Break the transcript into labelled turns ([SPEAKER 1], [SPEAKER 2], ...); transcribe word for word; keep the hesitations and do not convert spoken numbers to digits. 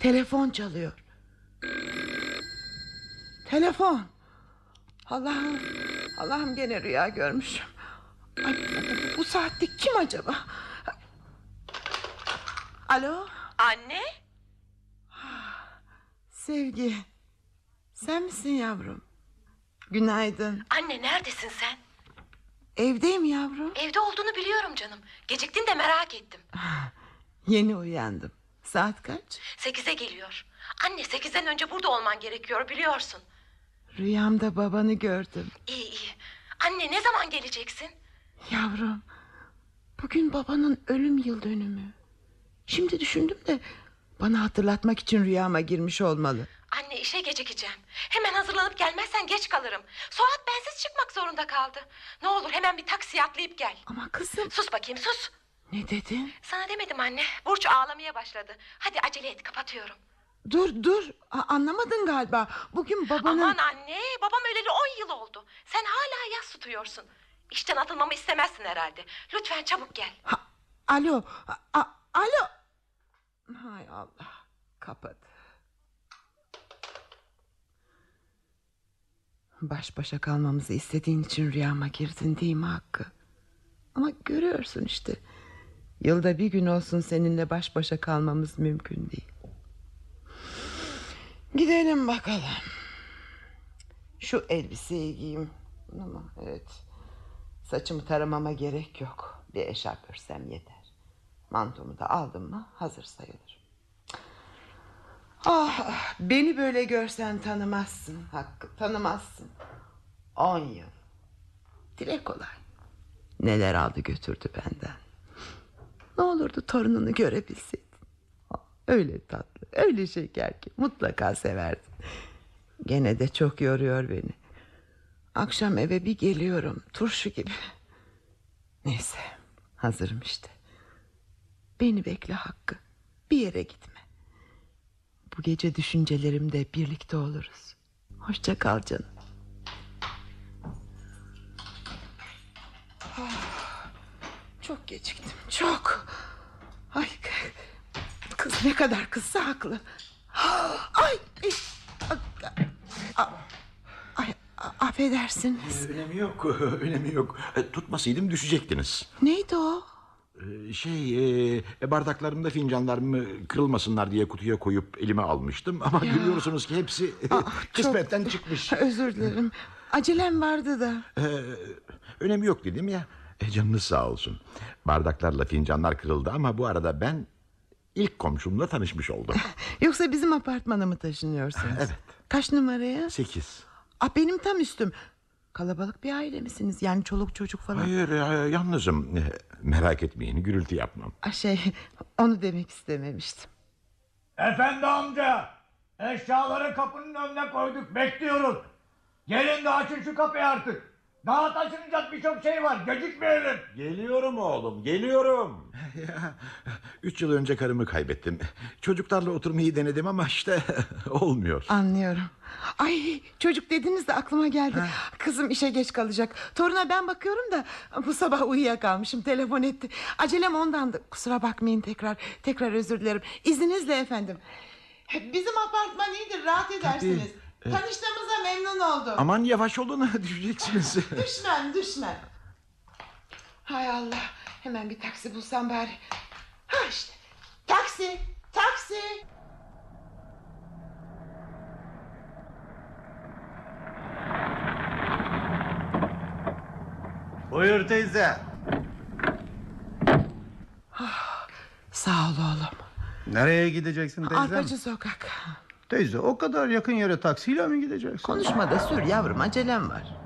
[SPEAKER 1] Telefon çalıyor. Telefon. Allah'ım, Allah'ım gene rüya görmüşüm. Ay, bu, bu saatte kim acaba? Alo.
[SPEAKER 2] Anne.
[SPEAKER 1] Sevgi, sen misin yavrum? Günaydın.
[SPEAKER 2] Anne, neredesin sen?
[SPEAKER 1] Evdeyim yavrum.
[SPEAKER 2] Evde olduğunu biliyorum canım. Geciktin de merak ettim.
[SPEAKER 1] Yeni uyandım. Saat kaç?
[SPEAKER 2] Sekize geliyor. Anne, sekizden önce burada olman gerekiyor, biliyorsun.
[SPEAKER 1] Rüyamda babanı gördüm.
[SPEAKER 2] İyi iyi. Anne, ne zaman geleceksin?
[SPEAKER 1] Yavrum, bugün babanın ölüm yıl dönümü. Şimdi düşündüm de bana hatırlatmak için rüyama girmiş olmalı.
[SPEAKER 2] Anne, işe gecikeceğim. Hemen hazırlanıp gelmezsen geç kalırım. Suat bensiz çıkmak zorunda kaldı. Ne olur hemen bir taksiye atlayıp gel.
[SPEAKER 1] Ama kızım...
[SPEAKER 2] Sus bakayım, sus.
[SPEAKER 1] Ne dedin?
[SPEAKER 2] Sana demedim anne. Burç ağlamaya başladı. Hadi acele et, kapatıyorum.
[SPEAKER 1] Dur dur, A- anlamadın galiba. Bugün babanın...
[SPEAKER 2] Aman anne, babam öleli on yıl oldu. Sen hala yas tutuyorsun. İşten atılmamı istemezsin herhalde. Lütfen çabuk gel.
[SPEAKER 1] Ha, alo, a- a- alo. Hay Allah, kapat. Baş başa kalmamızı istediğin için rüyama girdin değil mi Hakkı? Ama görüyorsun işte, yılda bir gün olsun seninle baş başa kalmamız mümkün değil. Gidelim bakalım. Şu elbiseyi giyeyim. Ama evet, saçımı taramama gerek yok. Bir eşarp örsem yeter. Mantomu da aldım mı hazır sayılır. Ah, beni böyle görsen tanımazsın Hakkı, tanımazsın. On yıl. Dile kolay. Neler aldı götürdü benden. Ne olurdu torununu görebilseydin. Öyle tatlı, öyle şeker ki mutlaka severdin. Gene de çok yoruyor beni. Akşam eve bir geliyorum, turşu gibi. Neyse, hazırım işte. Beni bekle Hakkı, bir yere gitme. Bu gece düşüncelerimde birlikte oluruz. Hoşça kal canım. Oh, çok geciktim, çok. Ay, kız ne kadar kızsa haklı. Ay, ay, ay, affedersiniz.
[SPEAKER 3] Ee, önemi yok, önemi yok. E, tutmasaydım düşecektiniz.
[SPEAKER 1] Neydi o?
[SPEAKER 3] Ee, şey, e, bardaklarımda fincanlarımı kırılmasınlar diye kutuya koyup elime almıştım. Ama ya, görüyorsunuz ki hepsi ah, kısmetten çıkmış.
[SPEAKER 1] Özür dilerim. Acelem vardı da.
[SPEAKER 3] Ee, önemi yok dedim ya. E, canınız sağ olsun. Bardaklarla fincanlar kırıldı ama bu arada ben ilk komşumla tanışmış oldum.
[SPEAKER 1] Yoksa bizim apartmana mı taşınıyorsunuz?
[SPEAKER 3] Evet.
[SPEAKER 1] Kaç numaraya?
[SPEAKER 3] Sekiz.
[SPEAKER 1] Ah, benim tam üstüm. Kalabalık bir aile misiniz? Yani çoluk çocuk falan.
[SPEAKER 3] Hayır, ya, yalnızım. E, merak etmeyin, gürültü yapmam.
[SPEAKER 1] Ah, şey, onu demek istememiştim.
[SPEAKER 4] Efendi amca, eşyaları kapının önüne koyduk, bekliyoruz. Gelin de açın şu kapıyı artık. Daha taşınacak birçok şey var, gecikmeyelim.
[SPEAKER 3] Geliyorum oğlum, geliyorum. Ya, üç yıl önce karımı kaybettim. Çocuklarla oturmayı denedim ama işte olmuyor.
[SPEAKER 1] Anlıyorum. Ay, çocuk dediniz de aklıma geldi. Ha. Kızım işe geç kalacak. Toruna ben bakıyorum da bu sabah uyuyakalmışım, telefon etti. Acelem ondandı. Kusura bakmayın tekrar. Tekrar özür dilerim. İzninizle efendim. Bizim apartman iyidir, rahat edersiniz. Tabii. Tanıştığımıza memnun oldum.
[SPEAKER 3] Aman yavaş olun, düşeceksiniz.
[SPEAKER 1] Düşmem, düşmem. Hay Allah, hemen bir taksi bulsam bari. Ha işte, taksi, taksi.
[SPEAKER 4] Buyur teyze.
[SPEAKER 1] Oh, sağ ol oğlum.
[SPEAKER 4] Nereye gideceksin teyzem?
[SPEAKER 1] Arpacı sokak.
[SPEAKER 4] Teyze, o kadar yakın yere taksiyle mi gideceksin?
[SPEAKER 1] Konuşma da sür yavrum, acelem var.